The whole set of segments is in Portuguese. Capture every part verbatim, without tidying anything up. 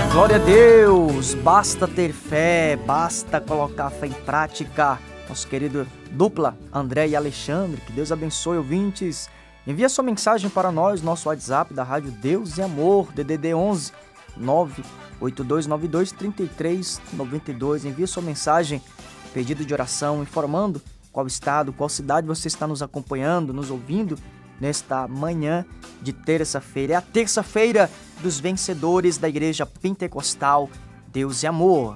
Glória a Deus! Basta ter fé, basta colocar a fé em prática. Nosso querido dupla, André e Alexandre, que Deus abençoe, ouvintes. Envia sua mensagem para nós, nosso WhatsApp da Rádio Deus e Amor, D D D onze nove oito dois nove dois três três nove dois. Envia sua mensagem, pedido de oração, informando qual estado, qual cidade você está nos acompanhando, nos ouvindo nesta manhã de terça-feira. É a terça-feira dos vencedores da Igreja Pentecostal Deus e Amor.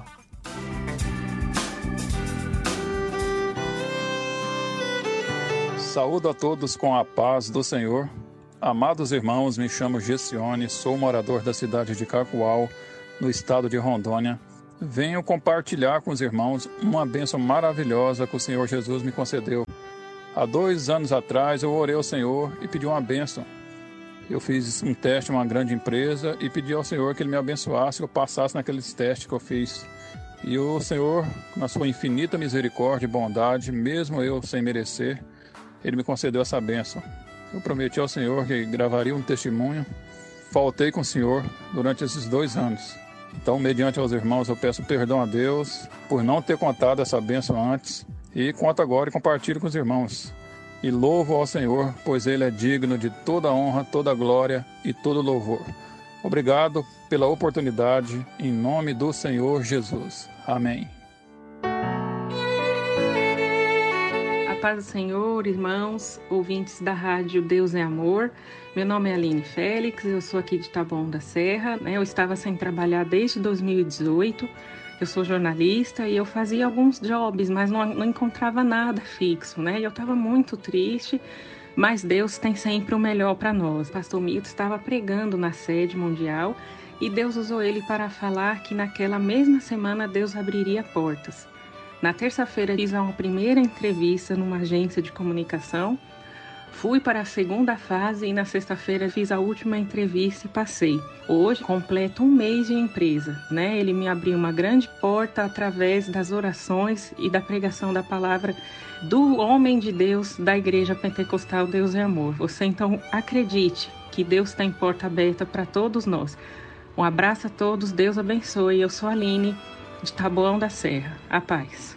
Saúdo a todos com a paz do Senhor. Amados irmãos, me chamo Gessione, sou morador da cidade de Cacoal, no estado de Rondônia. Venho compartilhar com os irmãos uma bênção maravilhosa que o Senhor Jesus me concedeu. Há dois anos atrás eu orei ao Senhor e pedi uma bênção. Eu fiz um teste em uma grande empresa e pedi ao Senhor que Ele me abençoasse, que eu passasse naqueles testes que eu fiz. E o Senhor, na sua infinita misericórdia e bondade, mesmo eu sem merecer, Ele me concedeu essa bênção. Eu prometi ao Senhor que gravaria um testemunho. Faltei com o Senhor durante esses dois anos. Então, mediante aos irmãos, eu peço perdão a Deus por não ter contado essa bênção antes. E conto agora e compartilho com os irmãos. E louvo ao Senhor, pois Ele é digno de toda honra, toda glória e todo louvor. Obrigado pela oportunidade, em nome do Senhor Jesus. Amém. A paz do Senhor, irmãos, ouvintes da Rádio Deus é Amor. Meu nome é Aline Félix, eu sou aqui de Taboão da Serra. Eu estava sem trabalhar desde dois mil e dezoito. Eu sou jornalista e eu fazia alguns jobs, mas não, não encontrava nada fixo, né? E eu estava muito triste, mas Deus tem sempre o melhor para nós. O pastor Milton estava pregando na sede mundial e Deus usou ele para falar que naquela mesma semana Deus abriria portas. Na terça-feira fiz uma primeira entrevista numa agência de comunicação, fui para a segunda fase e na sexta-feira fiz a última entrevista e passei. Hoje completo um mês de empresa, né? Ele me abriu uma grande porta através das orações e da pregação da palavra do homem de Deus da Igreja Pentecostal Deus é Amor. Você então acredite que Deus tem porta aberta para todos nós. Um abraço a todos, Deus abençoe. Eu sou a Aline, de Taboão da Serra. A paz.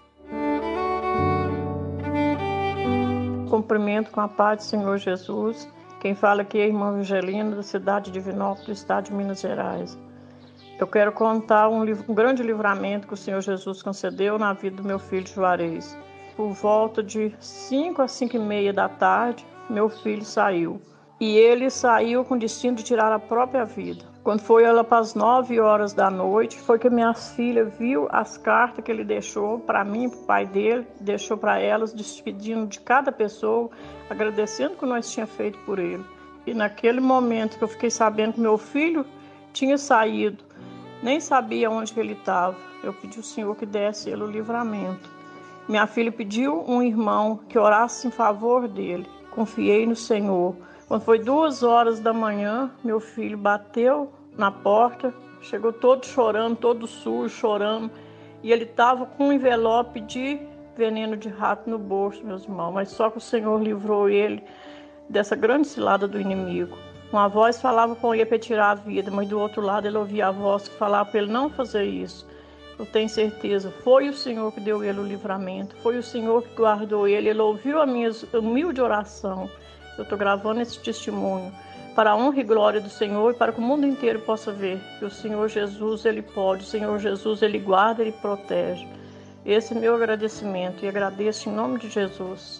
Cumprimento com a paz do Senhor Jesus. Quem fala aqui é a irmã Angelina, da cidade de Divinópolis, do estado de Minas Gerais. Eu quero contar um, um grande livramento que o Senhor Jesus concedeu na vida do meu filho Juarez. Por volta de cinco a cinco e meia da tarde, meu filho saiu. E ele saiu com o destino de tirar a própria vida. Quando foi ela para as nove horas da noite, foi que minha filha viu as cartas que ele deixou para mim e para o pai dele, deixou para elas, despedindo de cada pessoa, agradecendo o que nós tínhamos feito por ele. E naquele momento que eu fiquei sabendo que meu filho tinha saído, nem sabia onde que ele estava, eu pedi ao Senhor que desse ele o livramento. Minha filha pediu um irmão que orasse em favor dele. Confiei no Senhor. Quando foi duas horas da manhã, meu filho bateu na porta, chegou todo chorando, todo sujo, chorando, e ele estava com um envelope de veneno de rato no bolso, meus irmãos, mas só que o Senhor livrou ele dessa grande cilada do inimigo. Uma voz falava com ele para tirar a vida, mas do outro lado ele ouvia a voz que falava para ele não fazer isso. Eu tenho certeza, foi o Senhor que deu ele o livramento, foi o Senhor que guardou ele, ele ouviu a minha humilde oração. Eu estou gravando esse testemunho para a honra e glória do Senhor e para que o mundo inteiro possa ver que o Senhor Jesus, Ele pode, o Senhor Jesus, Ele guarda, Ele protege. Esse é meu agradecimento e agradeço em nome de Jesus.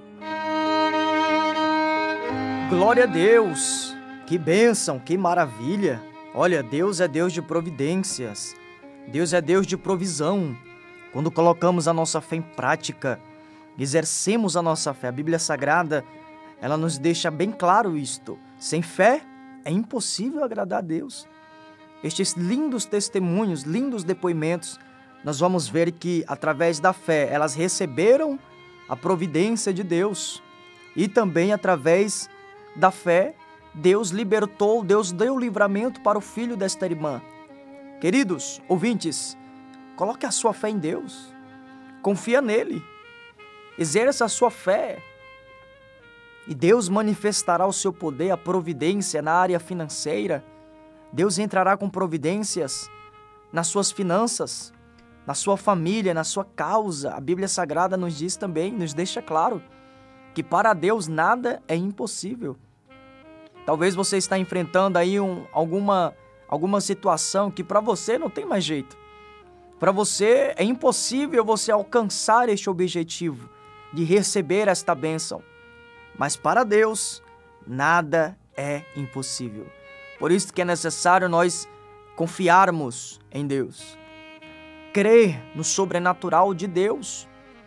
Glória a Deus! Que bênção, que maravilha! Olha, Deus é Deus de providências, Deus é Deus de provisão. Quando colocamos a nossa fé em prática, exercemos a nossa fé, a Bíblia Sagrada, ela nos deixa bem claro isto. Sem fé, é impossível agradar a Deus. Estes lindos testemunhos, lindos depoimentos, nós vamos ver que, através da fé, elas receberam a providência de Deus. E também, através da fé, Deus libertou, Deus deu livramento para o filho desta irmã. Queridos ouvintes, coloque a sua fé em Deus. Confia nele. Exerça a sua fé. E Deus manifestará o seu poder, a providência na área financeira. Deus entrará com providências nas suas finanças, na sua família, na sua causa. A Bíblia Sagrada nos diz também, nos deixa claro, que para Deus nada é impossível. Talvez você está enfrentando aí um, alguma, alguma situação que para você não tem mais jeito. Para você é impossível você alcançar este objetivo de receber esta bênção. Mas para Deus, nada é impossível. Por isso que é necessário nós confiarmos em Deus. Crer no sobrenatural de Deus.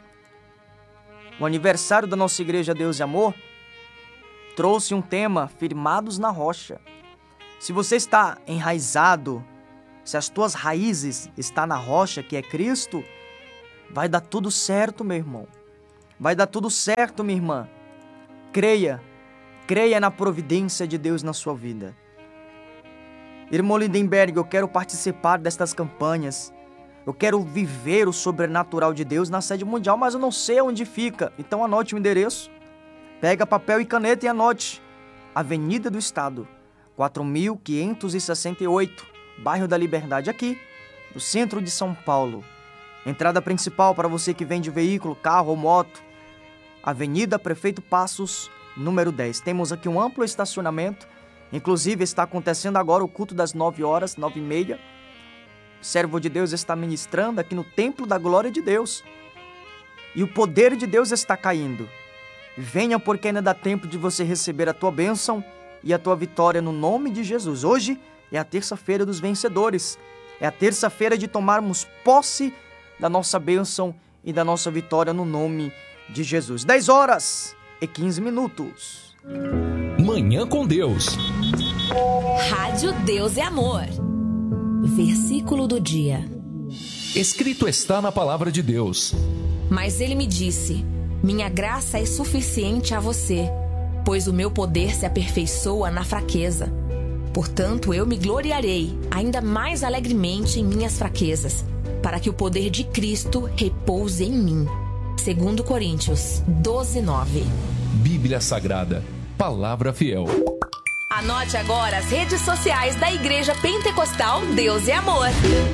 O aniversário da nossa igreja Deus e Amor trouxe um tema, firmados na rocha. Se você está enraizado, se as tuas raízes estão na rocha, que é Cristo, vai dar tudo certo, meu irmão. Vai dar tudo certo, minha irmã. Creia, creia na providência de Deus na sua vida. Irmão Lindenberg, eu quero participar destas campanhas. Eu quero viver o sobrenatural de Deus na sede mundial, mas eu não sei onde fica. Então anote o endereço. Pega papel e caneta e anote. Avenida do Estado, quatro mil quinhentos e sessenta e oito, bairro da Liberdade, aqui, no centro de São Paulo. Entrada principal para você que vem de veículo, carro ou moto. Avenida Prefeito Passos, número dez. Temos aqui um amplo estacionamento. Inclusive está acontecendo agora o culto das nove horas, nove e meia. O servo de Deus está ministrando aqui no Templo da Glória de Deus. E o poder de Deus está caindo. Venha, porque ainda dá tempo de você receber a tua bênção e a tua vitória no nome de Jesus. Hoje é a terça-feira dos vencedores. É a terça-feira de tomarmos posse da nossa bênção e da nossa vitória no nome de Jesus. dez horas e quinze minutos. Manhã com Deus. Rádio Deus é Amor. Versículo do dia. Escrito está na palavra de Deus. Mas ele me disse: minha graça é suficiente a você, pois o meu poder se aperfeiçoa na fraqueza. Portanto, eu me gloriarei ainda mais alegremente em minhas fraquezas, para que o poder de Cristo repouse em mim. Segundo Coríntios doze, nove. Bíblia Sagrada, palavra fiel. Anote agora as redes sociais da Igreja Pentecostal Deus é Amor.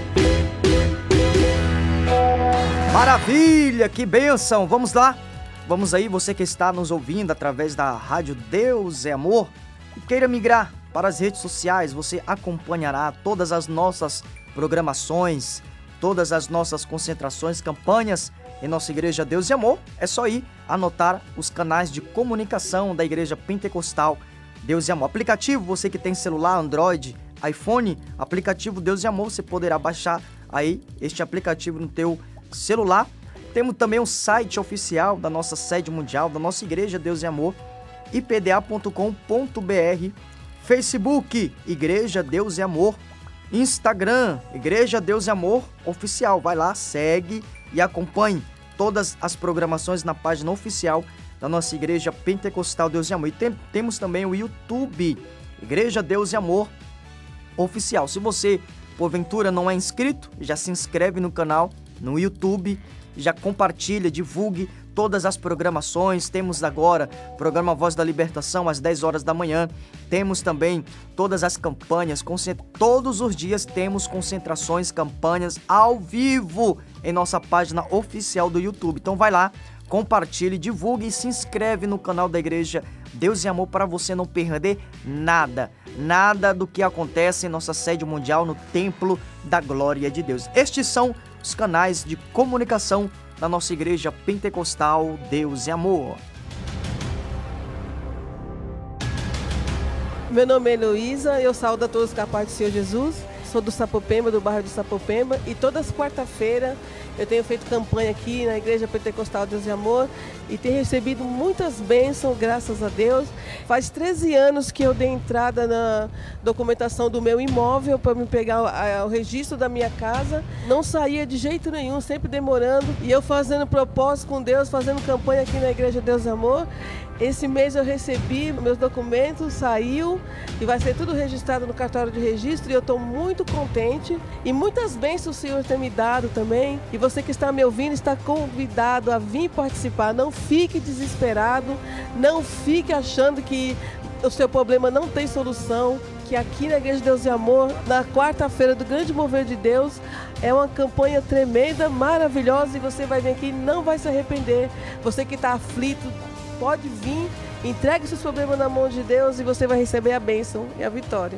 Maravilha, que bênção! Vamos lá? Vamos aí, você que está nos ouvindo através da rádio Deus é Amor e queira migrar para as redes sociais, você acompanhará todas as nossas programações, todas as nossas concentrações, campanhas em nossa Igreja Deus e Amor. É só ir anotar os canais de comunicação da Igreja Pentecostal Deus e Amor. Aplicativo, você que tem celular, Android, iPhone, aplicativo Deus e Amor, você poderá baixar aí este aplicativo no teu celular. Temos também um site oficial da nossa sede mundial, da nossa Igreja Deus e Amor, i p d a ponto com ponto b r, Facebook, Igreja Deus e Amor, Instagram, Igreja Deus e Amor Oficial. Vai lá, segue e acompanhe todas as programações na página oficial da nossa Igreja Pentecostal Deus e Amor. E tem, temos também o YouTube, Igreja Deus e Amor Oficial. Se você, porventura, não é inscrito, já se inscreve no canal no YouTube, já compartilha, divulgue todas as programações. Temos agora programa Voz da Libertação às dez horas da manhã. Temos também todas as campanhas, todos os dias temos concentrações, campanhas ao vivo em nossa página oficial do YouTube. Então vai lá, compartilhe, divulgue e se inscreve no canal da Igreja Deus e Amor para você não perder nada, nada do que acontece em nossa sede mundial no Templo da Glória de Deus. Estes são os canais de comunicação da nossa Igreja Pentecostal Deus e Amor. Meu nome é Heloísa, eu saúdo a todos com a paz do Senhor Jesus. Sou do Sapopemba, do bairro do Sapopemba, e todas as quarta-feiras eu tenho feito campanha aqui na Igreja Pentecostal Deus e Amor e tenho recebido muitas bênçãos, graças a Deus. Faz treze anos que eu dei entrada na documentação do meu imóvel para me pegar o, o registro da minha casa. Não saía de jeito nenhum, sempre demorando, e eu fazendo propósito com Deus, fazendo campanha aqui na Igreja Deus e Amor. Esse mês eu recebi meus documentos, saiu e vai ser tudo registrado no cartório de registro, e eu estou muito contente. E muitas bênçãos o Senhor tem me dado também. E você que está me ouvindo está convidado a vir participar. Não fique desesperado, não fique achando que o seu problema não tem solução, que aqui na Igreja de Deus e Amor, na quarta-feira do Grande Mover de Deus, é uma campanha tremenda, maravilhosa, e você vai vir aqui e não vai se arrepender. Você que está aflito, pode vir, entregue seus problemas na mão de Deus e você vai receber a bênção e a vitória.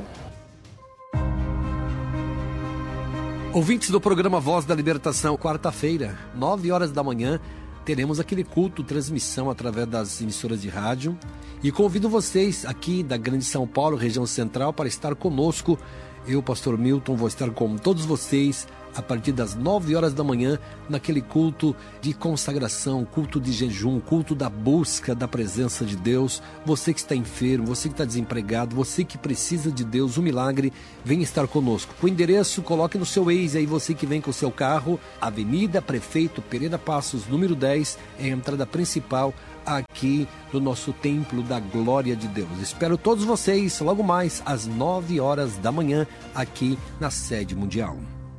Ouvintes do programa Voz da Libertação, quarta-feira, nove horas da manhã, teremos aquele culto, transmissão através das emissoras de rádio. E convido vocês aqui da Grande São Paulo, região central, para estar conosco. Eu, pastor Milton, vou estar com todos vocês a partir das nove horas da manhã, naquele culto de consagração, culto de jejum, culto da busca da presença de Deus. Você que está enfermo, você que está desempregado, você que precisa de Deus, um milagre, vem estar conosco. O endereço, coloque no seu Waze aí, você que vem com o seu carro, Avenida Prefeito Pereira Passos, número dez, é a entrada principal aqui no nosso Templo da Glória de Deus. Espero todos vocês logo mais às nove horas da manhã aqui na sede mundial.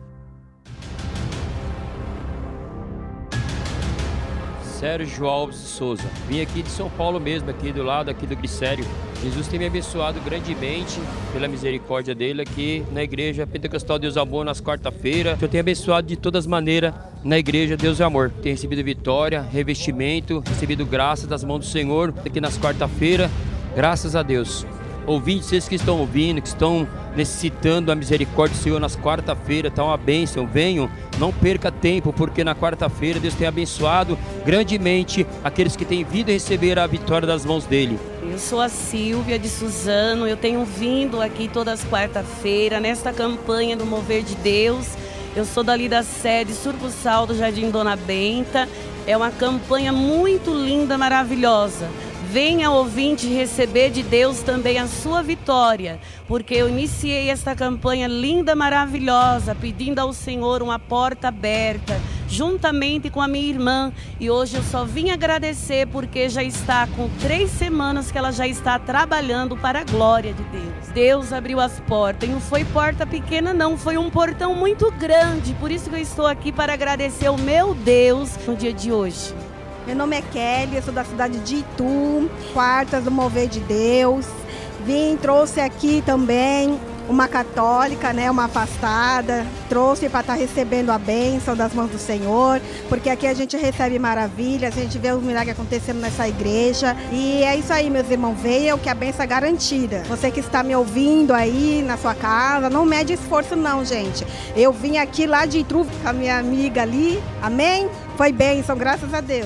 Sérgio Alves de Souza. Vim aqui de São Paulo mesmo, aqui do lado aqui do Glicério. Jesus tem me abençoado grandemente pela misericórdia dele aqui na Igreja Pentecostal Deus e Amor nas quarta-feiras. Eu tenho abençoado de todas as maneiras na Igreja Deus e Amor. Tenho recebido vitória, revestimento, recebido graça das mãos do Senhor aqui nas quarta-feiras. Graças a Deus. Ouvintes, vocês que estão ouvindo, que estão necessitando a misericórdia do Senhor nas quarta-feiras, está uma bênção, venham, não perca tempo, porque na quarta-feira Deus tem abençoado grandemente aqueles que têm vindo a receber a vitória das mãos dele. Eu sou a Silvia de Suzano, eu tenho vindo aqui todas as quarta-feiras nesta campanha do Mover de Deus. Eu sou dali da sede Surcursal do Jardim Dona Benta. É uma campanha muito linda, maravilhosa. Venha, ouvinte, receber de Deus também a sua vitória, porque eu iniciei esta campanha linda, maravilhosa, pedindo ao Senhor uma porta aberta, juntamente com a minha irmã, e hoje eu só vim agradecer porque já está com três semanas que ela já está trabalhando para a glória de Deus. Deus abriu as portas, e não foi porta pequena não, foi um portão muito grande, por isso que eu estou aqui para agradecer ao meu Deus no dia de hoje. Meu nome é Kelly, eu sou da cidade de Itu, quartas do Mover de Deus. Vim, trouxe aqui também uma católica, né, uma afastada, trouxe para estar recebendo a bênção das mãos do Senhor, porque aqui a gente recebe maravilhas, a gente vê o milagre acontecendo nessa igreja. E é isso aí, meus irmãos, venham que a bênção é garantida. Você que está me ouvindo aí na sua casa, não mede esforço não, gente. Eu vim aqui lá de Itu com a minha amiga ali, amém? Foi bênção, graças a Deus.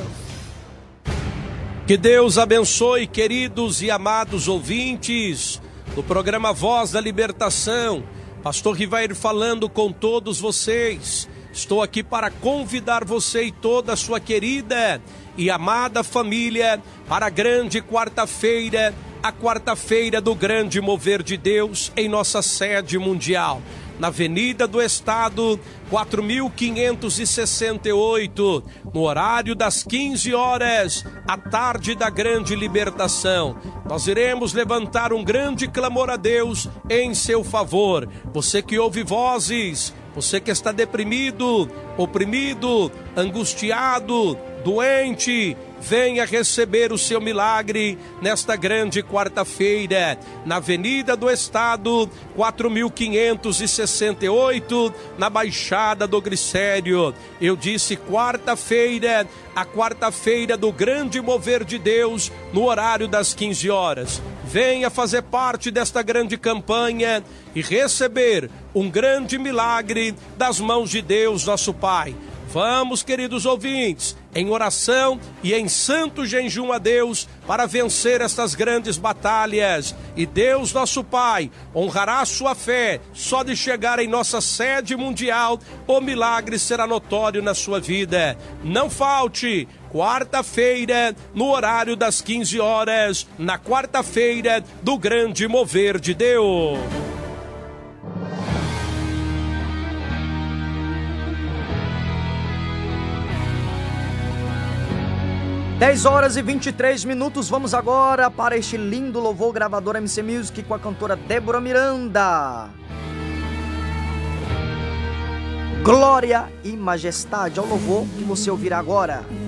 Que Deus abençoe, queridos e amados ouvintes do programa Voz da Libertação. Pastor Rivair falando com todos vocês. Estou aqui para convidar você e toda a sua querida e amada família para a grande quarta-feira, a quarta-feira do grande mover de Deus em nossa sede mundial. Na Avenida do Estado, quatro mil quinhentos e sessenta e oito, no horário das quinze horas, à tarde da grande libertação. Nós iremos levantar um grande clamor a Deus em seu favor. Você que ouve vozes, você que está deprimido, oprimido, angustiado, doente, venha receber o seu milagre nesta grande quarta-feira, na Avenida do Estado, quatro mil quinhentos e sessenta e oito, na Baixada do Glicério. Eu disse quarta-feira, a quarta-feira do grande mover de Deus, no horário das quinze horas. Venha fazer parte desta grande campanha e receber um grande milagre das mãos de Deus, nosso Pai. Vamos, queridos ouvintes, em oração e em santo jejum a Deus para vencer estas grandes batalhas. E Deus, nosso Pai, honrará a sua fé. Só de chegar em nossa sede mundial, o milagre será notório na sua vida. Não falte, quarta-feira, no horário das quinze horas, na quarta-feira do grande mover de Deus. dez horas e vinte e três minutos, vamos agora para este lindo louvor gravador M C Music com a cantora Débora Miranda. Glória e majestade ao louvor que você ouvirá agora.